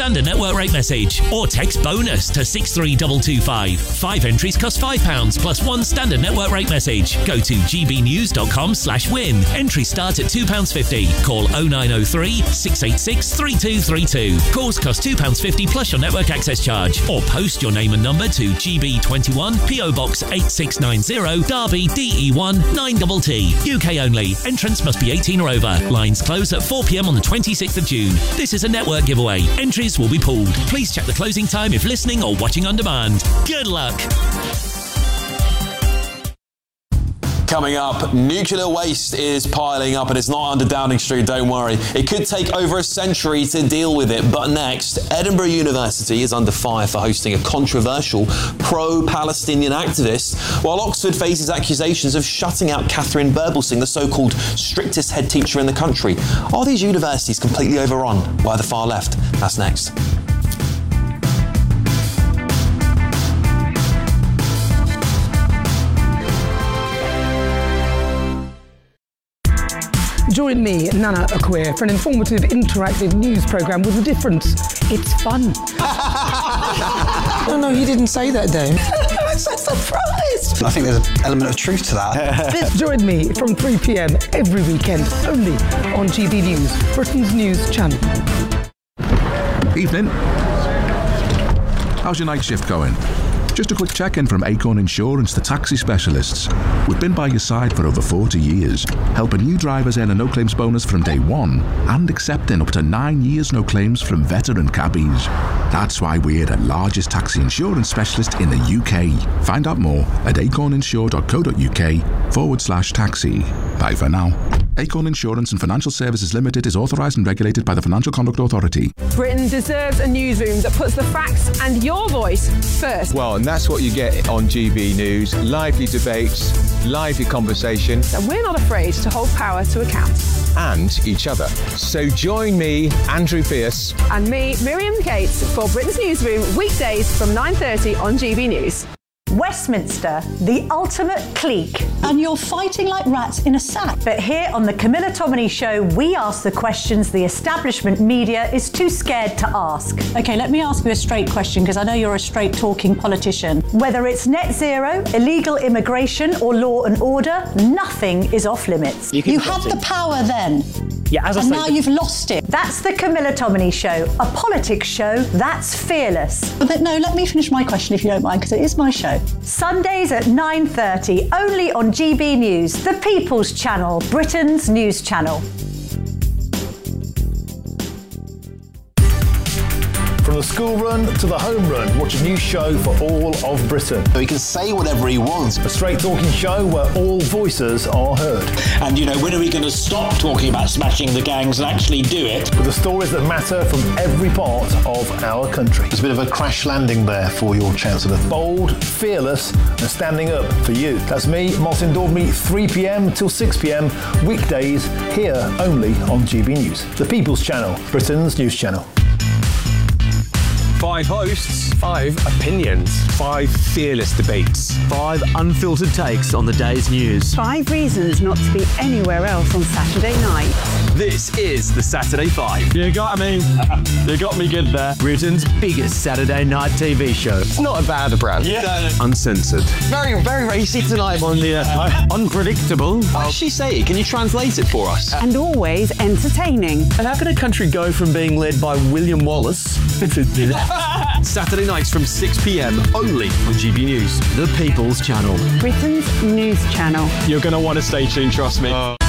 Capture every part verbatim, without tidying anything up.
standard network rate message. Or text BONUS to six three two two five. Five entries cost five pounds plus one standard network rate message. Go to gbnews.com slash win. Entries start at two pounds fifty. Call oh nine oh three, six eight six, three two three two. Calls cost two pounds fifty plus your network access charge. Or post your name and number to G B twenty-one, P O Box eight six nine zero, Derby, D E one nine T T. U K only. Entrance must be eighteen or over. Lines close at four p.m. on the twenty-sixth of June. This is a network giveaway. Entries will be pulled. Please check the closing time if listening or watching on demand. Good luck. Coming up, nuclear waste is piling up and it's not under Downing Street, don't worry. It could take over a century to deal with it. But next, Edinburgh University is under fire for hosting a controversial pro-Palestinian activist, while Oxford faces accusations of shutting out Catherine Birbalsingh, the so-called strictest head teacher in the country. Are these universities completely overrun by the far left? That's next. Join me, Nana Akweer, for an informative, interactive news programme with a difference. It's fun. No, no, he didn't say that, Dave. I'm so surprised. I think there's an element of truth to that. Join me from three p.m. every weekend, only on G B News, Britain's news channel. Evening. How's your night shift going? Just a quick check-in from Acorn Insurance, the taxi specialists. We've been by your side for over forty years, helping new drivers earn a no-claims bonus from day one and accepting up to nine years no claims from veteran cabbies. That's why we're the largest taxi insurance specialist in the U K. Find out more at acorninsure.co.uk forward slash taxi. Bye for now. Acorn Insurance and Financial Services Limited is authorised and regulated by the Financial Conduct Authority. Britain deserves a newsroom that puts the facts and your voice first. Well, and that's what you get on G B News. Lively debates, lively conversation. And we're not afraid to hold power to account. And each other. So join me, Andrew Pierce. And me, Miriam Gates, for Britain's Newsroom, weekdays from nine thirty on G B News. Westminster, the ultimate clique. And you're fighting like rats in a sack. But here on the Camilla Tominey Show, we ask the questions the establishment media is too scared to ask. OK, let me ask you a straight question, because I know you're a straight-talking politician. Whether it's net zero, illegal immigration or law and order, nothing is off limits. You, you had the power then. Yeah, as I and say, now you've lost it. That's the Camilla Tominey Show, a politics show that's fearless. But no, let me finish my question if you don't mind, because it is my show. Sundays at nine thirty, only on G B News, the People's Channel, Britain's news channel. From the school run to the home run, watch a new show for all of Britain. He can say whatever he wants. A straight talking show where all voices are heard. And, you know, when are we going to stop talking about smashing the gangs and actually do it? With the stories that matter from every part of our country. There's a bit of a crash landing there for your Chancellor. Bold, fearless and standing up for you. That's me, Martin Daubney, three p.m. till six p.m. weekdays here only on G B News. The People's Channel, Britain's news channel. Five hosts, five opinions, five fearless debates, five unfiltered takes on the day's news, five reasons not to be anywhere else on Saturday night. This is the Saturday Five. You got me. You got me good there. Britain's biggest Saturday night T V show. It's not a bad brand. Yeah. No, no. Uncensored. Very, very racy tonight. On the uh, unpredictable. What does she say? Can you translate it for us? And always entertaining. And how can a country go from being led by William Wallace to Saturday nights from six p.m. only on G B News, the People's Channel. Britain's news channel. You're going to want to stay tuned, trust me. Uh.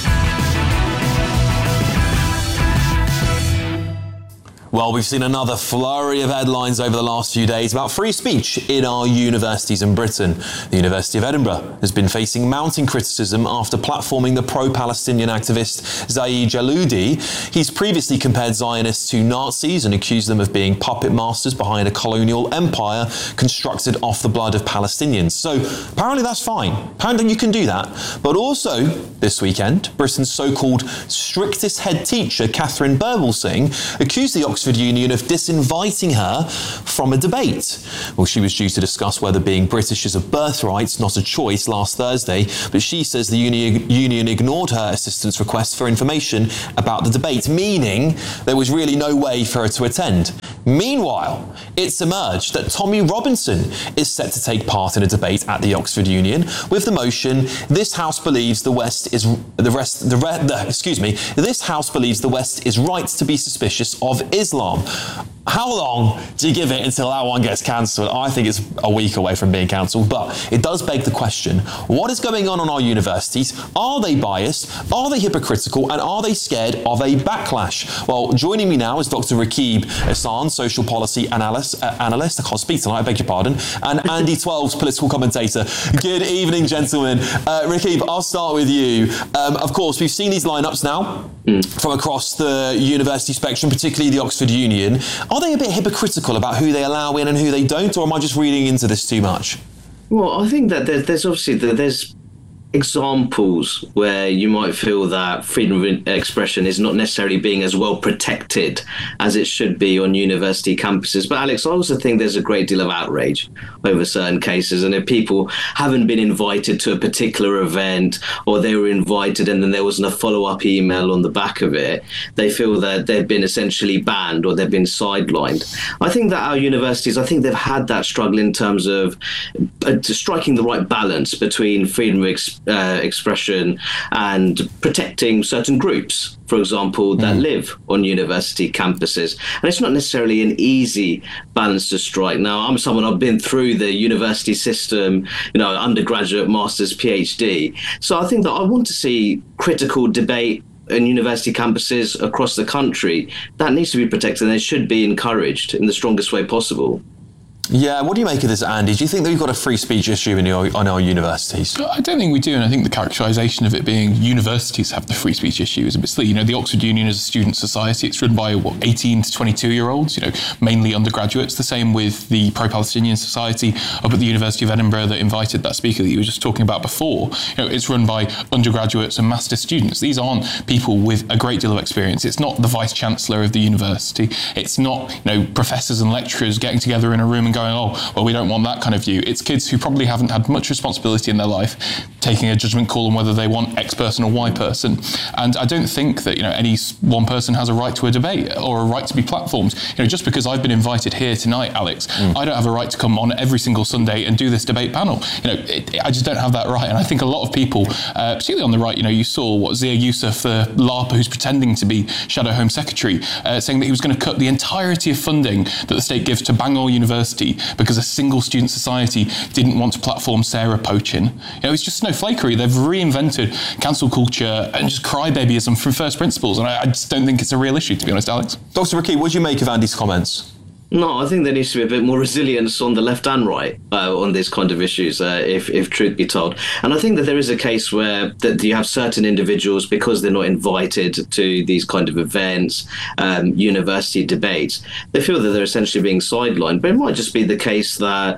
Well, we've seen another flurry of headlines over the last few days about free speech in our universities in Britain. The University of Edinburgh has been facing mounting criticism after platforming the pro-Palestinian activist Zaid Jaloudi. He's previously compared Zionists to Nazis and accused them of being puppet masters behind a colonial empire constructed off the blood of Palestinians. So apparently that's fine. Apparently you can do that. But also, this weekend, Britain's so-called strictest head teacher, Catherine Birbalsingh, accused the Oxford Union of disinviting her from a debate. Well, she was due to discuss whether being British is a birthright, not a choice, last Thursday, but she says the uni- union ignored her assistant's request for information about the debate, meaning there was really no way for her to attend. Meanwhile, it's emerged that Tommy Robinson is set to take part in a debate at the Oxford Union with the motion, "This House believes the West is the rest the, re, the excuse me, this House believes the West is right to be suspicious of Islam." How long do you give it until that one gets cancelled? I think it's a week away from being cancelled, but it does beg the question, what is going on in our universities? Are they biased? Are they hypocritical? And are they scared of a backlash? Well, joining me now is Doctor Rakib Ehsan, social policy analyst, uh, analyst, I can't speak tonight, I beg your pardon, and Andy Twelves, political commentator. Good evening, gentlemen. Uh, Rakib, I'll start with you. Um, of course, we've seen these lineups now mm. from across the university spectrum, particularly the Oxford Union. Are they a bit hypocritical about who they allow in and who they don't, or am I just reading into this too much? Well, I think that there's, there's obviously there's examples where you might feel that freedom of expression is not necessarily being as well protected as it should be on university campuses. But Alex, I also think there's a great deal of outrage over certain cases, and if people haven't been invited to a particular event, or they were invited and then there wasn't a follow-up email on the back of it, they feel that they've been essentially banned or they've been sidelined. I think that our universities, I think they've had that struggle in terms of uh, striking the right balance between freedom of expression Uh, expression and protecting certain groups, for example, that mm. live on university campuses. And it's not necessarily an easy balance to strike. Now, I'm someone, I've been through the university system, you know, undergraduate, master's, PhD. So I think that I want to see critical debate in university campuses across the country. That needs to be protected, and it should be encouraged in the strongest way possible. Yeah, what do you make of this, Andy? Do you think that we've got a free speech issue in your, on our universities? I don't think we do, and I think the characterisation of it being universities have the free speech issue is a bit silly. You know, the Oxford Union is a student society. It's run by, what, eighteen to twenty-two-year-olds, you know, mainly undergraduates. The same with the Pro-Palestinian Society up at the University of Edinburgh that invited that speaker that you were just talking about before. You know, it's run by undergraduates and master students. These aren't people with a great deal of experience. It's not the Vice-Chancellor of the university. It's not, you know, professors and lecturers getting together in a room and going, oh, well, we don't want that kind of view. It's kids who probably haven't had much responsibility in their life taking a judgment call on whether they want X person or Y person. And I don't think that, you know, any one person has a right to a debate or a right to be platformed. You know, just because I've been invited here tonight, Alex, mm. I don't have a right to come on every single Sunday and do this debate panel. You know, it, I just don't have that right. And I think a lot of people, uh, particularly on the right, you know, you saw what Zia Youssef, the LARPer who's pretending to be Shadow Home Secretary, uh, saying that he was going to cut the entirety of funding that the state gives to Bangor University because a single student society didn't want to platform Sarah Pochin. You know, it's just snowflakery. They've reinvented cancel culture and just crybabyism from first principles, and I, I just don't think it's a real issue, to be honest, Alex. Doctor Rakib, what do you make of Andy's comments? No, I think there needs to be a bit more resilience on the left and right uh, on these kind of issues, uh, if, if truth be told. And I think that there is a case where that you have certain individuals, because they're not invited to these kind of events, um, university debates, they feel that they're essentially being sidelined. But it might just be the case that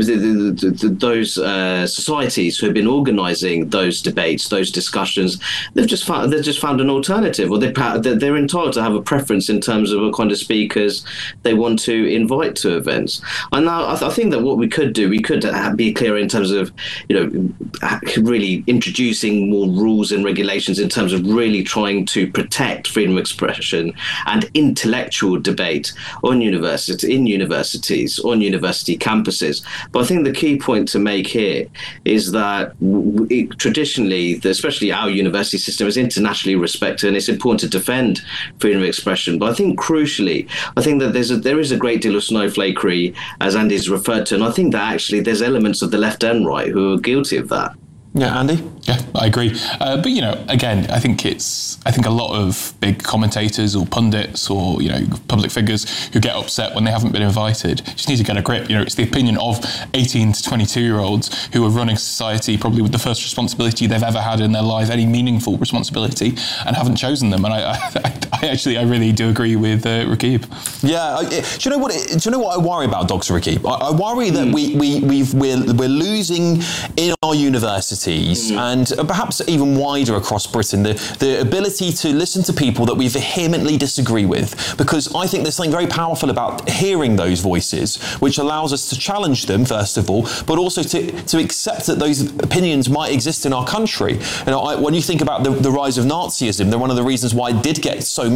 those uh, societies who have been organising those debates, those discussions, they've just found they've just found an alternative, or they they're entitled to have a preference in terms of what kind of speakers they want to invite to events. And now I, th- I think that what we could do, we could be clear in terms of, you know, really introducing more rules and regulations in terms of really trying to protect freedom of expression and intellectual debate on university, in universities, on university campuses. But I think the key point to make here is that it, traditionally, especially our university system, is internationally respected, and it's important to defend freedom of expression. But I think crucially, I think that there's a, there is a great deal of snowflakery, as Andy's referred to, and I think that actually there's elements of the left and right who are guilty of that. Yeah, Andy? Yeah, I agree. Uh, but, you know, again, I think it's, I think a lot of big commentators or pundits or, you know, public figures who get upset when they haven't been invited just need to get a grip. You know, it's the opinion of eighteen to twenty-two year olds who are running society probably with the first responsibility they've ever had in their life, any meaningful responsibility, and haven't chosen them. And I, I, I actually, I really do agree with uh, Rakib. Yeah, I, do you know what? It, do you know what I worry about, Doctor Rakib? I, I worry that mm. we we we've, we're we're losing in our universities mm. and perhaps even wider across Britain the the ability to listen to people that we vehemently disagree with, because I think there's something very powerful about hearing those voices, which allows us to challenge them first of all, but also to to accept that those opinions might exist in our country. You know, I, when you think about the, the rise of Nazism, they're one of the reasons why it did get so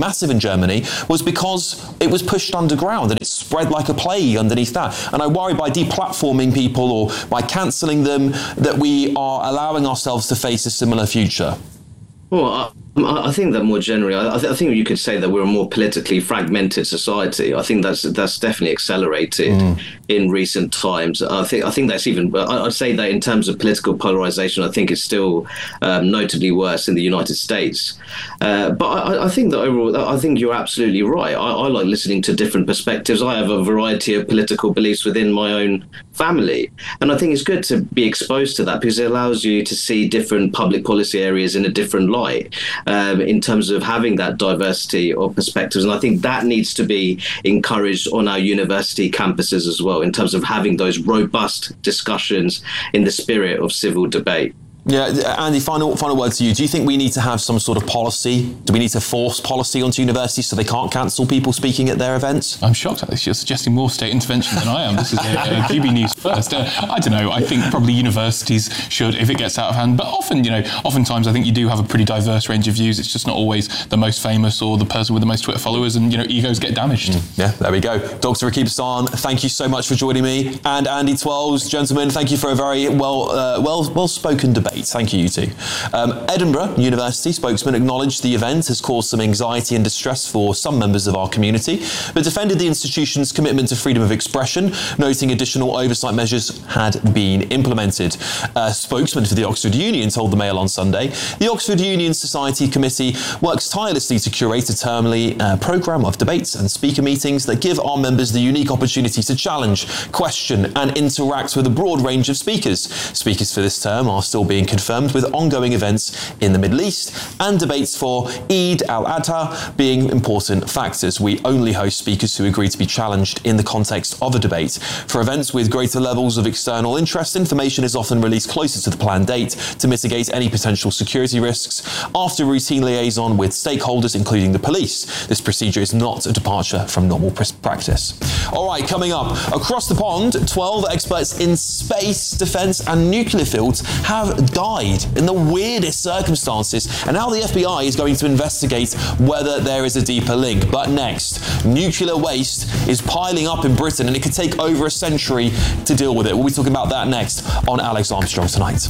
massive in Germany was because it was pushed underground and it spread like a plague underneath that. And I worry by deplatforming people or by cancelling them that we are allowing ourselves to face a similar future. Well, I, I think that more generally, I, th- I think you could say that we're a more politically fragmented society. I think that's that's definitely accelerated mm. in recent times. I think I think that's even. I'd say that in terms of political polarization, I think it's still um, notably worse in the United States. Uh, but I, I think that overall, I think you're absolutely right. I, I like listening to different perspectives. I have a variety of political beliefs within my own family, and I think it's good to be exposed to that because it allows you to see different public policy areas in a different light. Um, in terms of having that diversity of perspectives. And I think that needs to be encouraged on our university campuses as well, in terms of having those robust discussions in the spirit of civil debate. Yeah, Andy, final final word to you. Do you think we need to have some sort of policy? Do we need to force policy onto universities so they can't cancel people speaking at their events? I'm shocked, actually. You're suggesting more state intervention than I am. This is uh, uh, G B News First. Uh, I don't know. I think probably universities should, if it gets out of hand. But often, you know, oftentimes I think you do have a pretty diverse range of views. It's just not always the most famous or the person with the most Twitter followers, and, you know, egos get damaged. Mm, yeah, there we go. Doctor Rakib Ehsan, thank you so much for joining me. And Andy Twells, gentlemen, thank you for a very well, uh, well, well-spoken debate. Thank you, you two. Um, Edinburgh University spokesman acknowledged the event has caused some anxiety and distress for some members of our community, but defended the institution's commitment to freedom of expression, noting additional oversight measures had been implemented. A spokesman for the Oxford Union told the Mail on Sunday, the Oxford Union Society Committee works tirelessly to curate a termly uh, programme of debates and speaker meetings that give our members the unique opportunity to challenge, question and interact with a broad range of speakers. Speakers for this term are still being confirmed, with ongoing events in the Middle East and debates for Eid al-Adha being important factors. We only host speakers who agree to be challenged in the context of a debate. For events with greater levels of external interest, information is often released closer to the planned date to mitigate any potential security risks after routine liaison with stakeholders, including the police. This procedure is not a departure from normal practice. All right, coming up, across the pond, twelve experts in space, defence and nuclear fields have died in the weirdest circumstances, and now the F B I is going to investigate whether there is a deeper link. But next, nuclear waste is piling up in Britain and it could take over a century to deal with it. We'll be talking about that next on Alex Armstrong Tonight.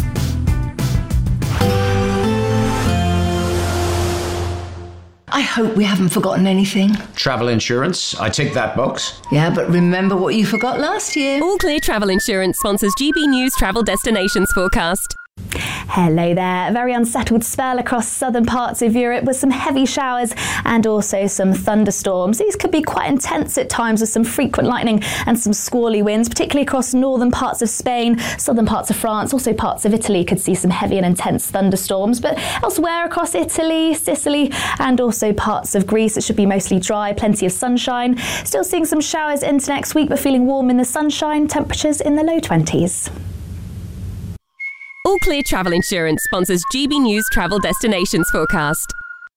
I hope we haven't forgotten anything. Travel insurance, I tick that box. Yeah, but remember what you forgot last year. All Clear Travel Insurance sponsors G B News Travel Destinations Forecast. Hello there. A very unsettled spell across southern parts of Europe with some heavy showers and also some thunderstorms. These could be quite intense at times with some frequent lightning and some squally winds, particularly across northern parts of Spain, southern parts of France, also parts of Italy could see some heavy and intense thunderstorms. But elsewhere across Italy, Sicily and also parts of Greece, it should be mostly dry, plenty of sunshine. Still seeing some showers into next week, but feeling warm in the sunshine, temperatures in the low twenties. All Clear Travel Insurance sponsors G B News Travel Destinations Forecast.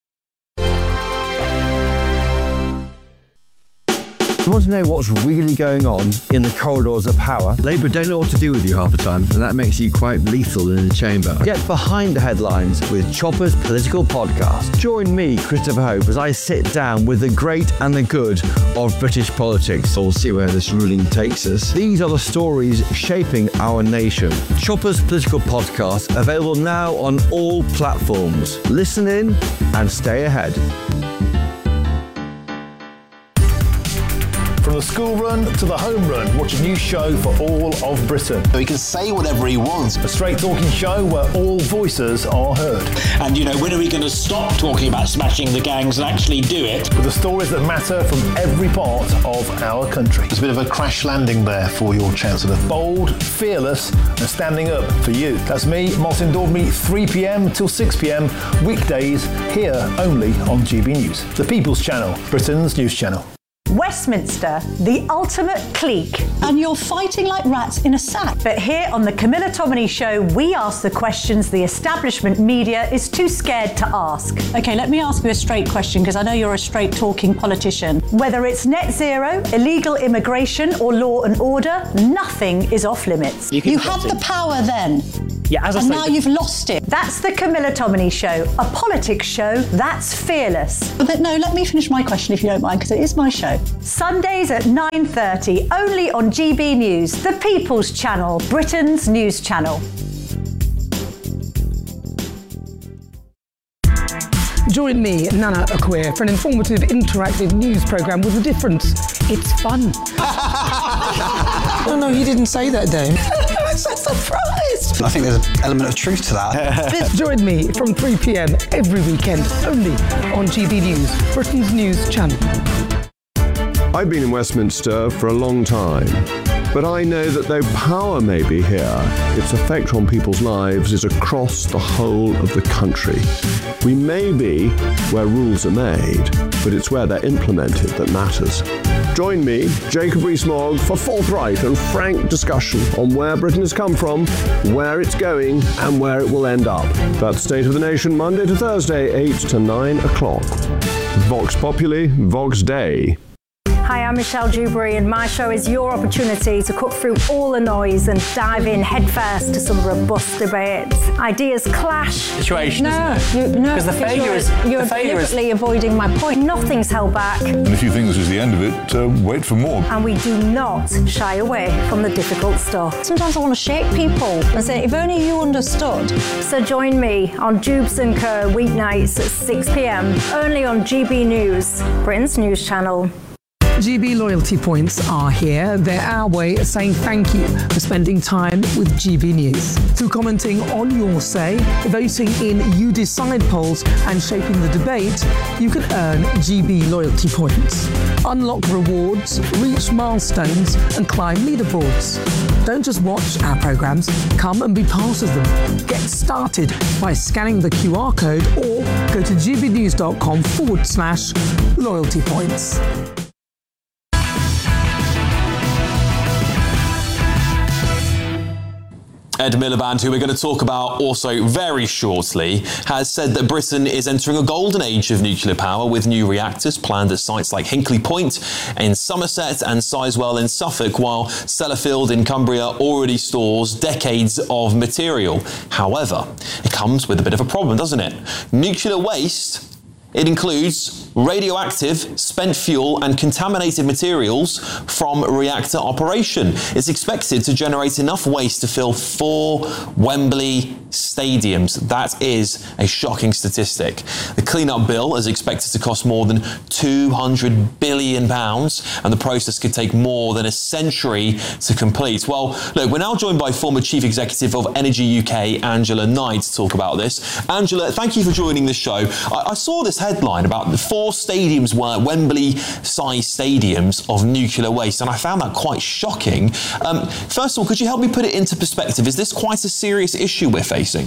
You want to know what's really going on in the corridors of power? Labour don't know what to do with you half the time, and that makes you quite lethal in the chamber. Get behind the headlines with Chopper's Political Podcast. Join me, Christopher Hope, as I sit down with the great and the good of British politics. We'll see where this ruling takes us. These are the stories shaping our nation. Chopper's Political Podcast, available now on all platforms. Listen in and stay ahead. From the school run to the home run, watch a new show for all of Britain. So he can say whatever he wants. A straight talking show where all voices are heard. And, you know, when are we going to stop talking about smashing the gangs and actually do it? With the stories that matter from every part of our country. There's a bit of a crash landing there for your Chancellor. Bold, fearless and standing up for you. That's me, Martin Daubney, three p.m. till six p.m. weekdays here only on G B News. The People's Channel, Britain's news channel. Westminster, the ultimate clique. And you're fighting like rats in a sack. But here on the Camilla Tominey Show, we ask the questions the establishment media is too scared to ask. OK, let me ask you a straight question, because I know you're a straight-talking politician. Whether it's net zero, illegal immigration or law and order, nothing is off limits. You, you have the power then. Yeah, as I and say, now you've lost it. That's the Camilla Tominey Show, a politics show that's fearless. But no, let me finish my question if you don't mind, because it is my show. Sundays at nine thirty, only on G B News, the People's Channel, Britain's news channel. Join me, Nana Akweer, for an informative, interactive news programme with a difference. It's fun. No, no, you didn't say that, Dave. I'm so surprised. I think there's an element of truth to that. Join me from three p.m. every weekend, only on G B News, Britain's news channel. I've been in Westminster for a long time, but I know that though power may be here, its effect on people's lives is across the whole of the country. We may be where rules are made, but it's where they're implemented that matters. Join me, Jacob Rees-Mogg, for forthright and frank discussion on where Britain has come from, where it's going, and where it will end up. That's State of the Nation, Monday to Thursday, eight to nine o'clock. Vox Populi, Vox Dei. Hi, I'm Michelle Dewberry, and my show is your opportunity to cut through all the noise and dive in headfirst to some robust debates. Ideas clash. Situation, No, isn't it? you, no, Because the because failure you're, is- you're the failure is- deliberately avoiding my point. Nothing's held back, And if you think this is the end of it, uh, wait for more. and we do not shy away from the difficult stuff. Sometimes I want to shake people and say, if only you understood. So join me on Jubes and Co weeknights at six p.m. only on G B News, Britain's news channel. G B loyalty points are here. They're our way of saying thank you for spending time with G B News. Through commenting on your say, voting in You Decide polls and shaping the debate, you can earn G B loyalty points. Unlock rewards, reach milestones and climb leaderboards. Don't just watch our programmes, come and be part of them. Get started by scanning the Q R code or go to gbnews.com forward slash loyalty points. Ed Miliband, who we're going to talk about also very shortly, has said that Britain is entering a golden age of nuclear power with new reactors planned at sites like Hinkley Point in Somerset and Sizewell in Suffolk, while Sellafield in Cumbria already stores decades of material. However, it comes with a bit of a problem, doesn't it? Nuclear waste, it includes radioactive, spent fuel and contaminated materials from reactor operation. It's expected to generate enough waste to fill four Wembley stadiums. That is a shocking statistic. The clean-up bill is expected to cost more than two hundred billion pounds, and the process could take more than a century to complete. Well, look, we're now joined by former Chief Executive of Energy U K, Angela Knight, to talk about this. Angela, thank you for joining the show. I, I saw this headline about the four stadiums were Wembley-sized stadiums of nuclear waste, and I found that quite shocking. Um, first of all, could you help me put it into perspective? Is this quite a serious issue we're facing?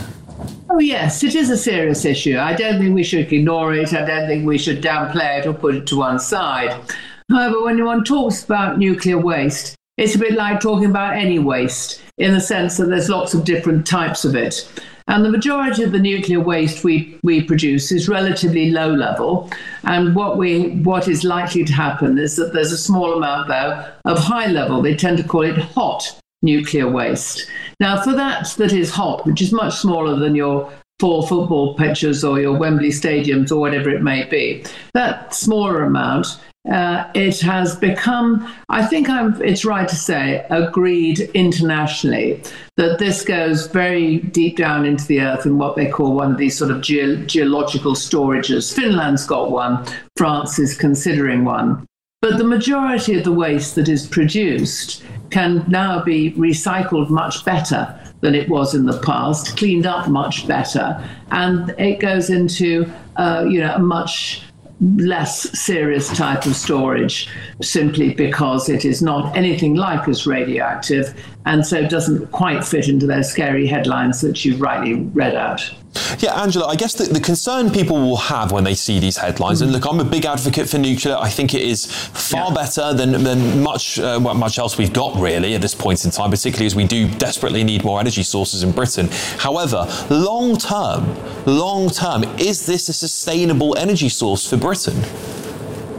Oh, yes, it is a serious issue. I don't think we should ignore it. I don't think we should downplay it or put it to one side. However, when one talks about nuclear waste, it's a bit like talking about any waste, in the sense that there's lots of different types of it. And the majority of the nuclear waste we, we produce is relatively low level. And what we what is likely to happen is that there's a small amount, though, of high level. They tend to call it hot nuclear waste. Now, for that that is hot, which is much smaller than your four football pitches or your Wembley stadiums or whatever it may be, that smaller amount, Uh, it has become, I think I'm, it's right to say, agreed internationally that this goes very deep down into the earth in what they call one of these sort of ge- geological storages. Finland's got one, France is considering one. But the majority of the waste that is produced can now be recycled much better than it was in the past, cleaned up much better, and it goes into, uh, you know, a much less serious type of storage, simply because it is not anything like as radioactive, and so doesn't quite fit into those scary headlines that you've rightly read out. Yeah, Angela, I guess the, the concern people will have when they see these headlines, mm. and look, I'm a big advocate for nuclear. I think it is far yeah. better than, than much uh, much else we've got, really, at this point in time, particularly as we do desperately need more energy sources in Britain. However, long term, long term, is this a sustainable energy source for Britain?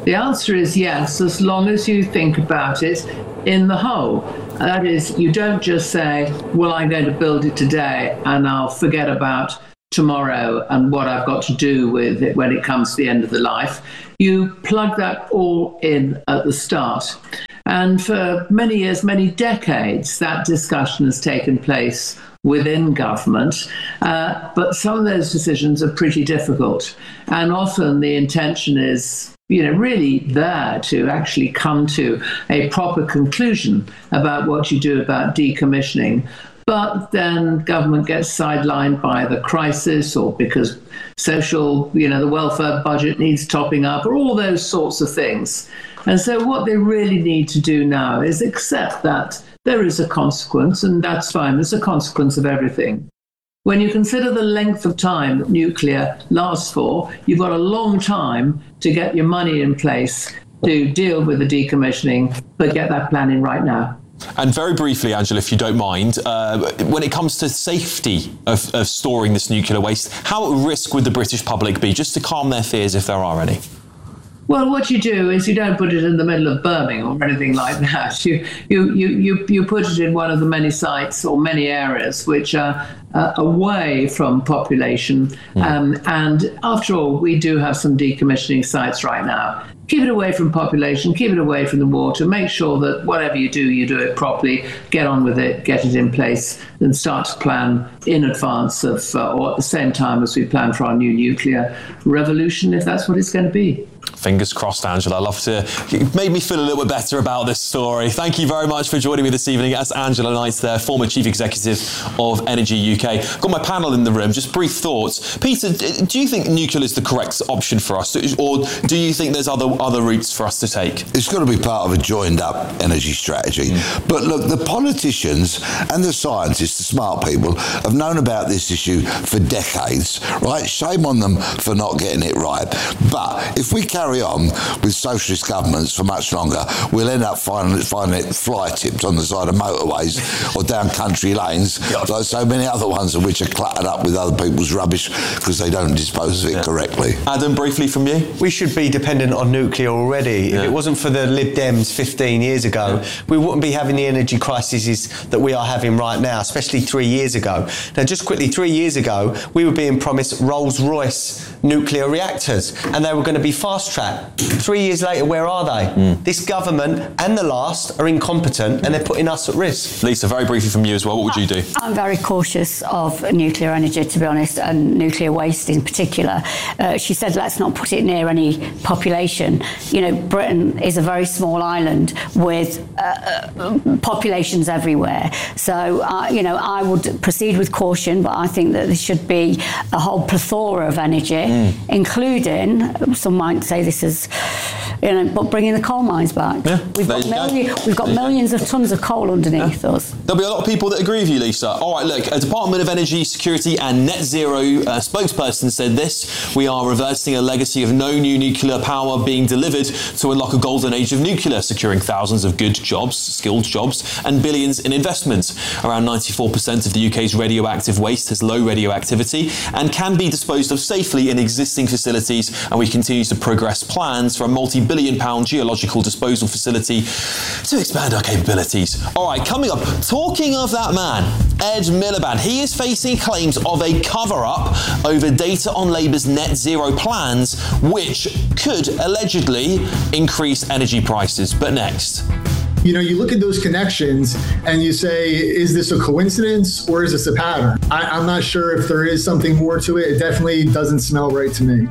The answer is yes, as long as you think about it in the whole. That is, you don't just say, well, I'm going to build it today and I'll forget about tomorrow and what I've got to do with it when it comes to the end of the life. You plug that all in at the start. And for many years, many decades, that discussion has taken place within government, uh, but some of those decisions are pretty difficult. And often the intention is, you know, really there to actually come to a proper conclusion about what you do about decommissioning. But then government gets sidelined by the crisis, or because social, you know, the welfare budget needs topping up, or all those sorts of things. And so what they really need to do now is accept that there is a consequence, and that's fine. There's a consequence of everything. When you consider the length of time that nuclear lasts for, you've got a long time to get your money in place to deal with the decommissioning, but get that plan in right now. And very briefly, Angela, if you don't mind, uh, when it comes to safety of, of storing this nuclear waste, how at risk would the British public be, just to calm their fears if there are any? Well, what you do is you don't put it in the middle of Birmingham or anything like that. You you you you, you put it in one of the many sites or many areas which are uh, away from population. Mm. Um, and after all, we do have some decommissioning sites right now. Keep it away from population, keep it away from the water, make sure that whatever you do, you do it properly, get on with it, get it in place, and start to plan in advance of, uh, or at the same time as we plan for our new nuclear revolution, if that's what it's going to be. Fingers crossed, Angela. I love to. It made me feel a little bit better about this story. Thank you very much for joining me this evening. That's Angela Knight there, former Chief Executive of Energy U K. Got my panel in the room. Just brief thoughts. Peter, do you think nuclear is the correct option for us, or do you think there's other other routes for us to take? It's got to be part of a joined-up energy strategy. Mm. But look, the politicians and the scientists, the smart people, have known about this issue for decades, right? Shame on them for not getting it right. But if we carry on with socialist governments for much longer, we'll end up finding, finding it fly tipped on the side of motorways or down country lanes, like so many other ones of which are cluttered up with other people's rubbish because they don't dispose of it yeah. correctly. Adam, briefly from you? We should be dependent on nuclear already. Yeah. If it wasn't for the Lib Dems fifteen years ago, yeah. we wouldn't be having the energy crises that we are having right now, especially three years ago. Now, just quickly, three years ago, we were being promised Rolls-Royce nuclear reactors, and they were going to be fast-tracked. Three years later, where are they? Mm. This government and the last are incompetent, and they're putting us at risk. Lisa, very briefly from you as well, what would you do? I'm very cautious of nuclear energy, to be honest, and nuclear waste in particular. Uh, she said, let's not put it near any population. You know, Britain is a very small island with uh, uh, populations everywhere. So, uh, you know, I would proceed with caution, but I think that there should be a whole plethora of energy, mm. including, some might say this is, you know, but bringing the coal mines back. Yeah, we've got, million, we've got millions of tonnes of coal underneath yeah. us. There'll be a lot of people that agree with you, Lisa. All right, look, a Department of Energy, Security and Net Zero uh, spokesperson said this: we are reversing a legacy of no new nuclear power being delivered to unlock a golden age of nuclear, securing thousands of good jobs, skilled jobs, and billions in investment. Around ninety-four percent of the U K's radioactive waste has low radioactivity and can be disposed of safely in existing facilities, and we continue to progress plans for a multi-billion pound geological disposal facility to expand our capabilities. All right, coming up, talking of that man, Ed Miliband. He is facing claims of a cover-up over data on Labour's net zero plans, which could allegedly increase energy prices. But next. You know, you look at those connections and you say, is this a coincidence or is this a pattern? I, I'm not sure if there is something more to it. It definitely doesn't smell right to me.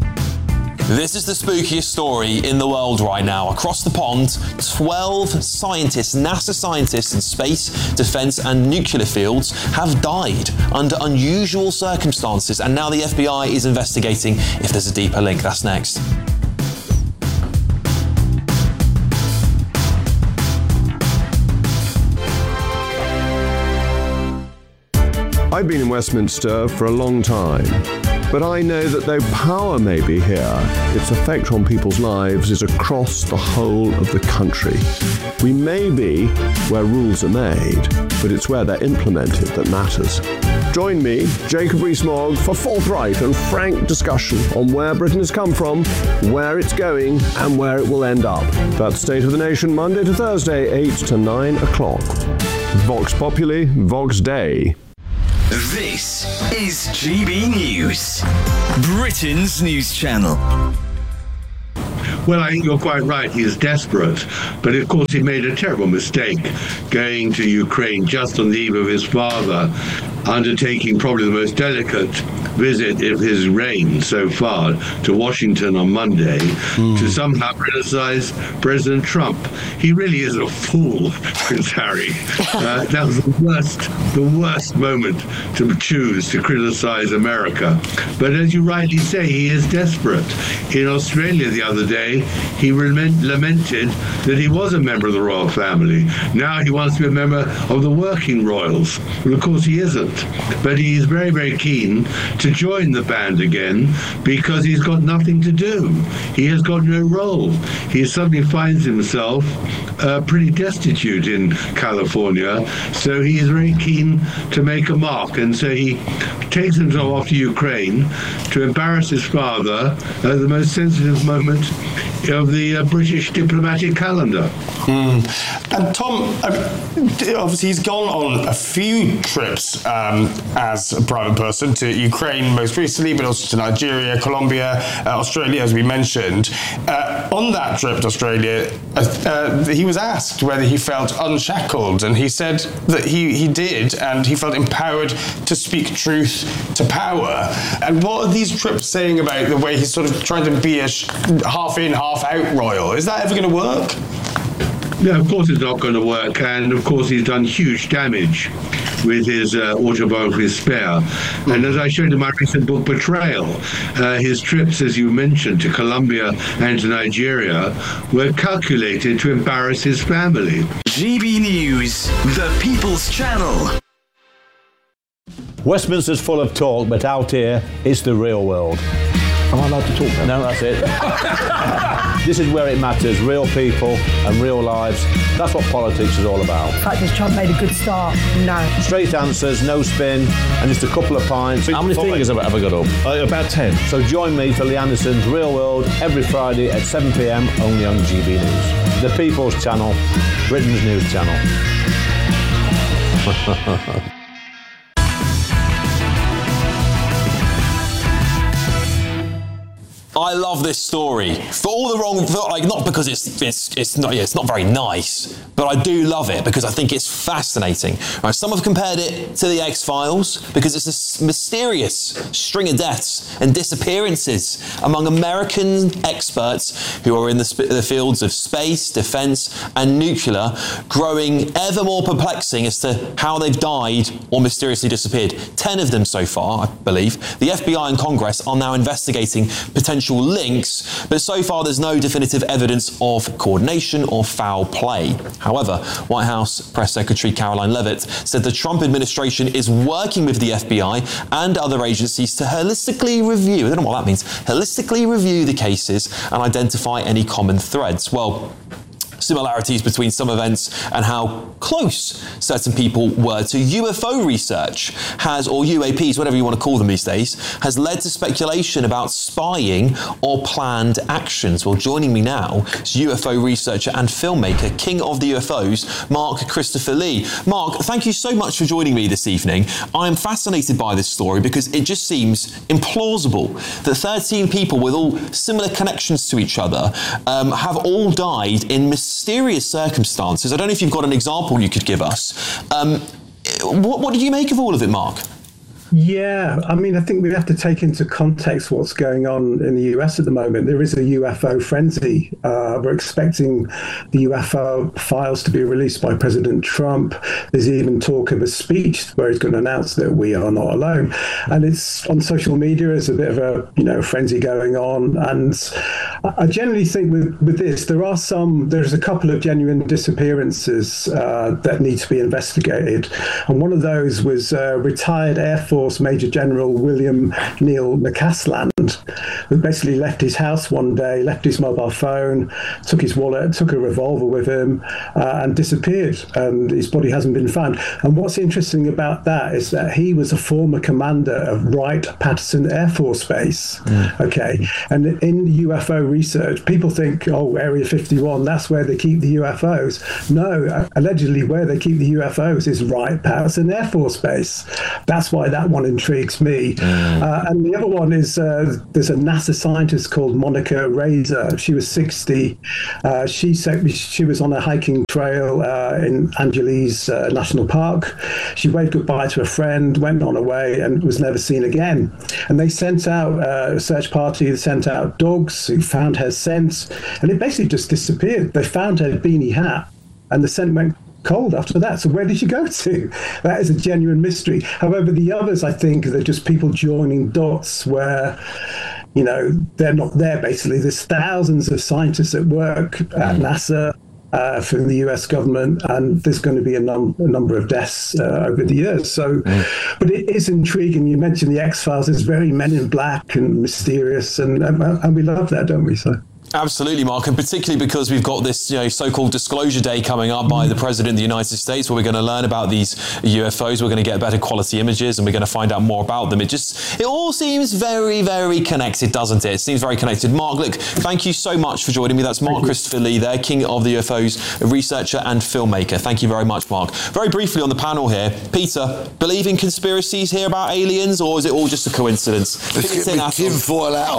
This is the spookiest story in the world right now. Across the pond, twelve scientists, NASA scientists in space, defence and nuclear fields have died under unusual circumstances, and now the F B I is investigating if there's a deeper link. That's next. I've been in Westminster for a long time. But I know that though power may be here, its effect on people's lives is across the whole of the country. We may be where rules are made, but it's where they're implemented that matters. Join me, Jacob Rees-Mogg, for forthright and frank discussion on where Britain has come from, where it's going, and where it will end up. That's State of the Nation, Monday to Thursday, eight to nine o'clock. Vox Populi, Vox Dei. This is G B News, Britain's news channel. Well, I think you're quite right. He is desperate. But of course, he made a terrible mistake going to Ukraine just on the eve of his father undertaking probably the most delicate visit of his reign so far to Washington on Monday mm. to somehow criticize President Trump. He really is a fool, Prince Harry. Uh, that was the worst, the worst moment to choose to criticize America. But as you rightly say, he is desperate. In Australia the other day, he lamented that he was a member of the royal family. Now he wants to be a member of the working royals. Well, of course he isn't. But he's very, very keen to join the band again because he's got nothing to do. He has got no role. He suddenly finds himself uh, pretty destitute in California. So he is very keen to make a mark. And so he takes himself off to Ukraine to embarrass his father at the most sensitive moment of the uh, British diplomatic calendar. Mm. And Tom, uh, obviously he's gone on a few trips um, as a private person to Ukraine most recently, but also to Nigeria, Colombia, uh, Australia, as we mentioned. Uh, on that trip to Australia, uh, uh, he was asked whether he felt unshackled, and he said that he, he did, and he felt empowered to speak truth to power. And what are these trips saying about the way he's sort of trying to be a sh- half in, half out royal? Is that ever going to work? No, of course it's not going to work, and of course he's done huge damage with his uh, autobiography Spare. Mm. And as I showed in my recent book Betrayal, uh, his trips, as you mentioned, to Colombia and to Nigeria were calculated to embarrass his family. G B News, the People's Channel. Westminster's full of talk, but out here, it's the real world. Am I allowed to talk now? No, that's it. This is where it matters, real people and real lives. That's what politics is all about. In fact, has Trump made a good start? No. Straight answers, no spin, and just a couple of pints. How many fingers have I ever got up? Uh, about ten. So join me for Lee Anderson's Real World every Friday at seven p.m, only on G B News. The People's Channel, Britain's news channel. I love this story for all the wrong, for, like not because it's it's it's not yeah, it's not very nice, but I do love it because I think it's fascinating. Right, some have compared it to the X-Files because it's a mysterious string of deaths and disappearances among American experts who are in the, sp- the fields of space, defence, and nuclear, growing ever more perplexing as to how they've died or mysteriously disappeared. Ten of them so far, I believe. The F B I and Congress are now investigating potential links, but so far there's no definitive evidence of coordination or foul play. However, White House Press Secretary Caroline Leavitt said the Trump administration is working with the F B I and other agencies to holistically review, I don't know what that means, holistically review the cases and identify any common threads. Well, similarities between some events and how close certain people were to U F O research has, or U A Ps, whatever you want to call them these days, has led to speculation about spying or planned actions. Well, joining me now is U F O researcher and filmmaker, King of the U F Os, Mark Christopher Lee. Mark, thank you so much for joining me this evening. I'm fascinated by this story because it just seems implausible that thirteen people with all similar connections to each other um, have all died in mysterious mysterious circumstances. I don't know if you've got an example you could give us. Um, what, what did you make of all of it, Mark? Yeah, I mean, I think we have to take into context what's going on in the U S at the moment. There is a U F O frenzy. Uh, we're expecting the U F O files to be released by President Trump. There's even talk of a speech where he's going to announce that we are not alone. And it's on social media. There's a bit of a, you know, frenzy going on. And I generally think with, with this, there are some, there's a couple of genuine disappearances uh, that need to be investigated. And one of those was uh, retired Air Force Force Major General William Neil McCasland, who basically left his house one day, left his mobile phone, took his wallet, took a revolver with him, uh, and disappeared. And his body hasn't been found. And what's interesting about that is that he was a former commander of Wright-Patterson Air Force Base. Mm. Okay, and in U F O research, people think, oh, Area fifty-one, that's where they keep the U F Os. No, allegedly where they keep the U F Os is Wright-Patterson Air Force Base. That's why that one intrigues me. Mm. Uh, and the other one is uh, there's a NASA scientist called Monica Razor. She was sixty. Uh, she said she was on a hiking trail uh, in Angeles uh, National Park. She waved goodbye to a friend, went on her way, and was never seen again. And they sent out uh, a search party. They sent out dogs who found her scent, and it basically just disappeared. They found her beanie hat, and the scent went cold after that. So where did she go to? That is a genuine mystery. However, the others, I think, they're just people joining dots where, you know, they're not there, basically. There's thousands of scientists at work at NASA, uh, from the U S government, and there's going to be a, num- a number of deaths uh, over the years. So, mm. But it is intriguing. You mentioned the X-Files. It's very Men in Black and mysterious, and, and, and we love that, don't we? So. Absolutely, Mark, and particularly because we've got this, you know, so-called disclosure day coming up by the President of the United States, where we're going to learn about these U F Os, we're going to get better quality images, and we're going to find out more about them. It just, it all seems very, very connected, doesn't it? It seems very connected. Mark, look, thank you so much for joining me. That's Mark Christopher Lee there, King of the U F Os, a researcher and filmmaker. Thank you very much, Mark. Very briefly on the panel here, Peter, believe in conspiracies here about aliens, or is it all just a coincidence? Let's get my tinfoil out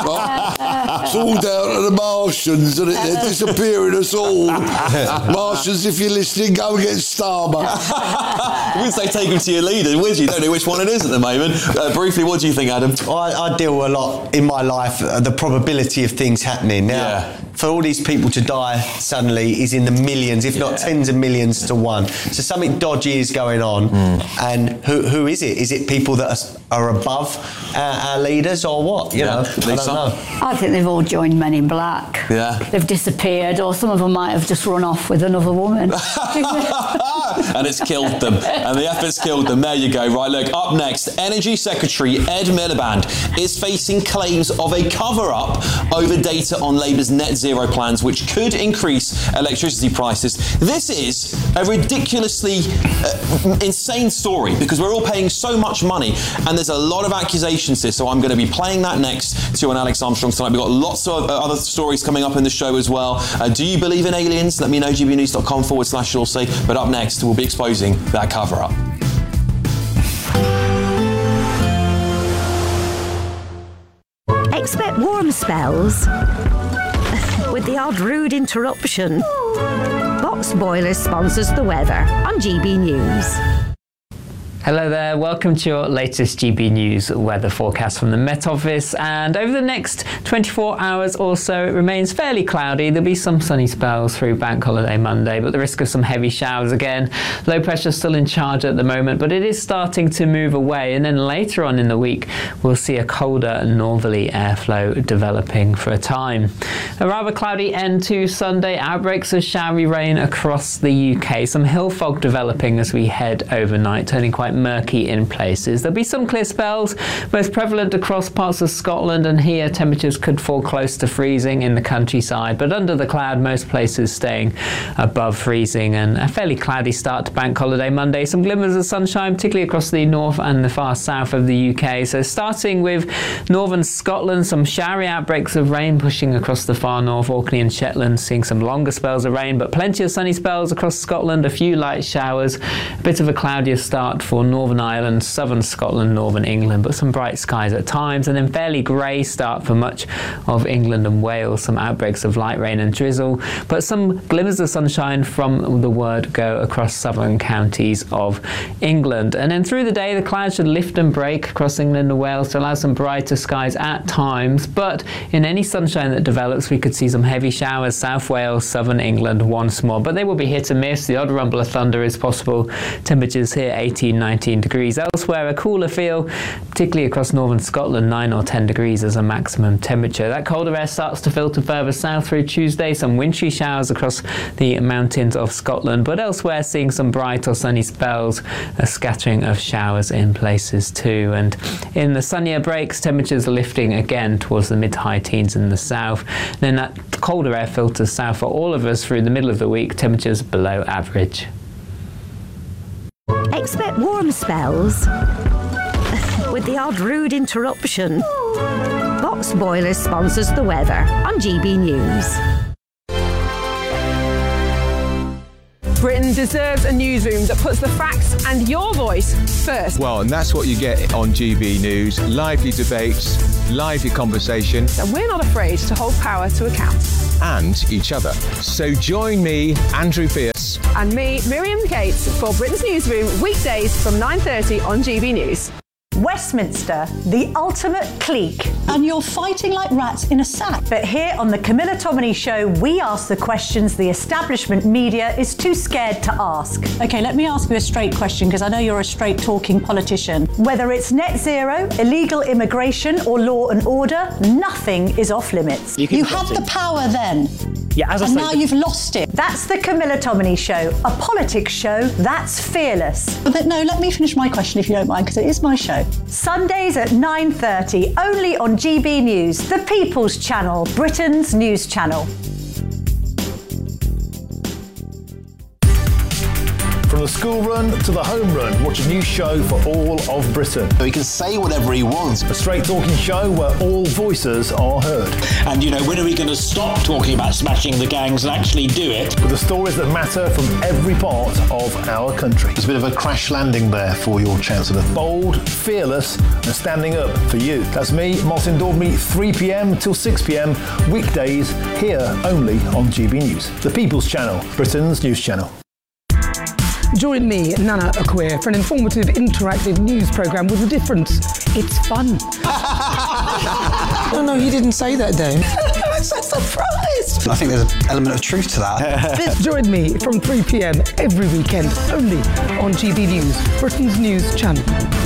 on. It's all down to the Martians, and they're disappearing us all. Martians, if you're listening, go and get Starbucks. I wouldn't say take them to your leader, would you? You don't know which one it is at the moment. Uh, briefly, what do you think, Adam? I, I deal a lot in my life, uh, the probability of things happening. Now, yeah. For all these people to die suddenly is in the millions, if yeah. not tens of millions to one. So something dodgy is going on. Mm. And who who is it? Is it people that are, are above our, our leaders, or what? You yeah. know, Lisa? I don't know. I think they've all joined Men in Black. Yeah. They've disappeared, or some of them might have just run off with another woman. And it's killed them. And the effort's killed them. There you go. Right, look, up next, Energy Secretary Ed Miliband is facing claims of a cover-up over data on Labour's net zero plans, which could increase electricity prices. This is a ridiculously uh, insane story, because we're all paying so much money, and there's a lot of accusations here. So I'm going to be playing that next to an Alex Armstrong tonight. We've got lots of uh, other stories coming up in the show as well. Uh, do you believe in aliens? Let me know, gbnews.com forward slash you'll see. But up next, we'll be exposing that cover-up. Expect warm spells with the odd rude interruption. Box Boilers sponsors the weather on G B News. Hello there, welcome to your latest G B News weather forecast from the Met Office. And over the next twenty-four hours or so, it remains fairly cloudy. There'll be some sunny spells through Bank Holiday Monday, but the risk of some heavy showers again. Low pressure still in charge at the moment, but it is starting to move away. And then later on in the week, we'll see a colder northerly airflow developing for a time. A rather cloudy end to Sunday, outbreaks of showery rain across the U K. Some hill fog developing as we head overnight, turning quite murky in places. There'll be some clear spells, most prevalent across parts of Scotland, and here temperatures could fall close to freezing in the countryside, but under the cloud most places staying above freezing, and a fairly cloudy start to Bank Holiday Monday. Some glimmers of sunshine, particularly across the north and the far south of the U K. So starting with northern Scotland, some showery outbreaks of rain pushing across the far north, Orkney and Shetland, seeing some longer spells of rain, but plenty of sunny spells across Scotland, a few light showers, a bit of a cloudier start for Northern Ireland, southern Scotland, northern England, but some bright skies at times, and then fairly grey start for much of England and Wales, some outbreaks of light rain and drizzle, but some glimmers of sunshine from the word go across southern counties of England. And then through the day, the clouds should lift and break across England and Wales to allow some brighter skies at times, but in any sunshine that develops, we could see some heavy showers, South Wales, southern England once more, but they will be hit and miss. The odd rumble of thunder is possible. Temperatures here eighteen, nineteen nineteen degrees. Elsewhere, a cooler feel, particularly across northern Scotland, nine or ten degrees as a maximum temperature. That colder air starts to filter further south through Tuesday. Some wintry showers across the mountains of Scotland, but elsewhere seeing some bright or sunny spells, a scattering of showers in places too. And in the sunnier breaks, temperatures are lifting again towards the mid to high teens in the south. Then that colder air filters south for all of us through the middle of the week, temperatures below average. Expect warm spells with the odd rude interruption. Box Boilers sponsors the weather on G B News. Britain deserves a newsroom that puts the facts and your voice first. Well, and that's what you get on G B News. Lively debates, lively conversation. And we're not afraid to hold power to account. And each other. So join me, Andrew Pierce. And me, Miriam Gates, for Britain's Newsroom, weekdays from nine thirty on G B News. Westminster, the ultimate clique. And you're fighting like rats in a sack. But here on the Camilla Tominey Show, we ask the questions the establishment media is too scared to ask. OK, let me ask you a straight question, because I know you're a straight-talking politician. Whether it's net zero, illegal immigration or law and order, nothing is off limits. You, you had the power then. Yeah, as I and say, now you've lost it. That's the Camilla Tominey Show, a politics show that's fearless. But no, let me finish my question if you don't mind, because it is my show. Sundays at nine thirty, only on G B News, the People's Channel, Britain's news channel. From the school run to the home run, watch a new show for all of Britain. He can say whatever he wants. A straight talking show where all voices are heard. And, you know, when are we going to stop talking about smashing the gangs and actually do it? With the stories that matter from every part of our country. There's a bit of a crash landing there for your Chancellor. Bold, fearless and standing up for you. That's me, Martin Daubney, three p.m. till six p.m. weekdays here only on G B News. The People's Channel, Britain's news channel. Join me, Nana Akweer, for an informative, interactive news programme with a difference. It's fun. No, no, he didn't say that, Dave. I'm so surprised. I think there's an element of truth to that. Join me from three p.m. every weekend, only on G B News, Britain's news channel.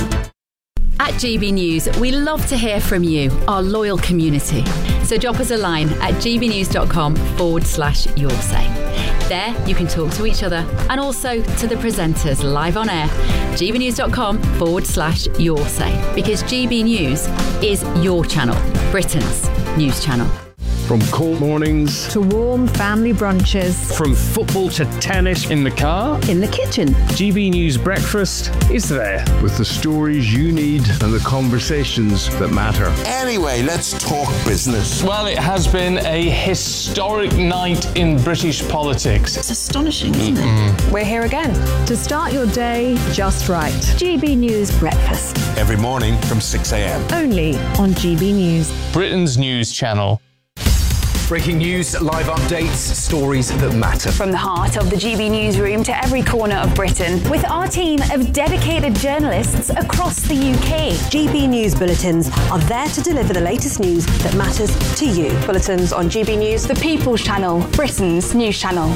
At G B News, we love to hear from you, our loyal community. So drop us a line at gbnews.com forward slash your say. There, you can talk to each other and also to the presenters live on air. gbnews.com forward slash your say. Because G B News is your channel, Britain's news channel. From cold mornings to warm family brunches, from football to tennis in the car, in the kitchen, G B News Breakfast is there. With the stories you need and the conversations that matter. Anyway, let's talk business. Well, it has been a historic night in British politics. It's astonishing, isn't mm-hmm. it? We're here again. To start your day just right. G B News Breakfast. Every morning from six a.m. Only on G B News. Britain's news channel. Breaking news, live updates, stories that matter. From the heart of the G B Newsroom to every corner of Britain, with our team of dedicated journalists across the U K. G B News Bulletins are there to deliver the latest news that matters to you. Bulletins on G B News, the People's Channel, Britain's news channel.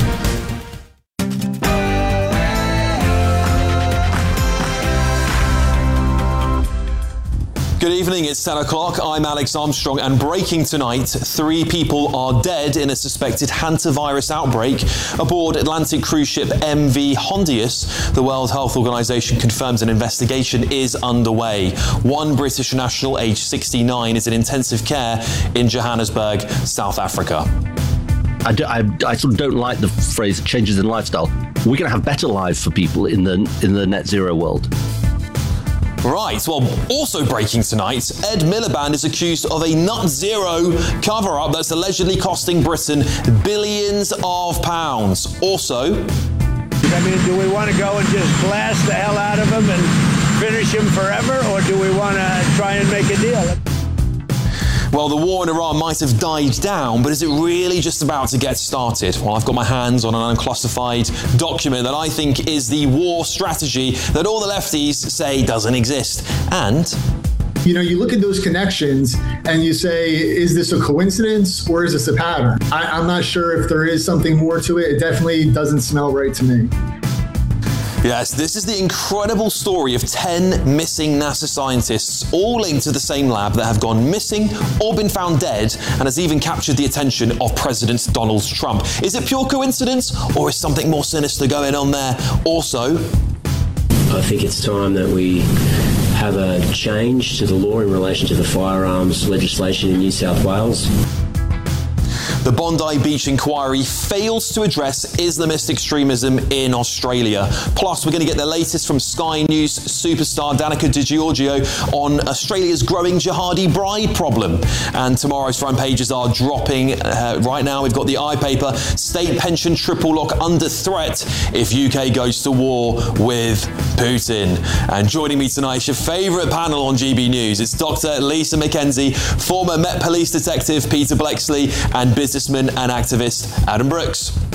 Good evening, it's ten o'clock. I'm Alex Armstrong, and breaking tonight, three people are dead in a suspected hantavirus outbreak aboard Atlantic cruise ship M V Hondius. The World Health Organization confirms an investigation is underway. One British national, aged sixty-nine, is in intensive care in Johannesburg, South Africa. I, do, I, I sort of don't like the phrase changes in lifestyle. We're going to have better lives for people in the in the net zero world. Right, well, also breaking tonight, Ed Miliband is accused of a nut zero cover-up that's allegedly costing Britain billions of pounds. Also, I mean, do we want to go and just blast the hell out of him and finish him forever, or do we want to try and make a deal? well, the war in Iran might have died down, but is it really just about to get started? Well, I've got my hands on an unclassified document that I think is the war strategy that all the lefties say doesn't exist. And you know, you look at those connections and you say, is this a coincidence or is this a pattern? I, I'm not sure if there is something more to it. It definitely doesn't smell right to me. Yes, this is the incredible story of ten missing NASA scientists, all linked to the same lab, that have gone missing or been found dead, and has even captured the attention of President Donald Trump. Is it pure coincidence, or is something more sinister going on there? Also, I think it's time that we have a change to the law in relation to the firearms legislation in New South Wales. The Bondi Beach inquiry fails to address Islamist extremism in Australia. Plus, we're going to get the latest from Sky News superstar Danica Di Giorgio on Australia's growing jihadi bride problem. And tomorrow's front pages are dropping. Uh, right now, we've got the iPaper, state pension triple lock under threat if U K goes to war with Putin. And joining me tonight is your favourite panel on G B News. It's Doctor Lisa McKenzie, former Met Police detective Peter Bleksley, and businessman and activist Adam Brooks.